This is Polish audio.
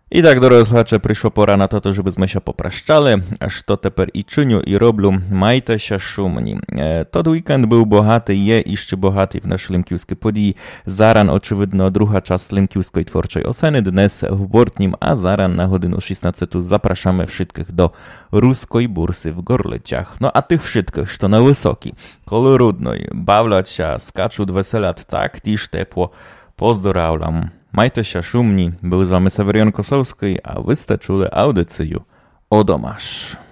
I tak, drodzy słuchacze, przyszła pora na to, żebyśmy się popraszczali, a co teper i czyniu i robią, majte się szumni. Ten weekend był bogaty, je jeszcze bogaty w naszej limkiewskiej podii. Zaran, oczywidno, druga czas limkiewskiej twórczej oceny, dnes w Bortnim, a zaran na godzinę 16 zapraszamy wszystkich do ruskiej bursy w Gorleciach. No a tych wszystkich, to na wysoki, kolorudnej, bawlać się, skaczut weselat, tak, tiż tepło, pozdoraulam. Majte się szumni, był z wami Sewerian Kosowski, a wy ste czuli audycję o domasz.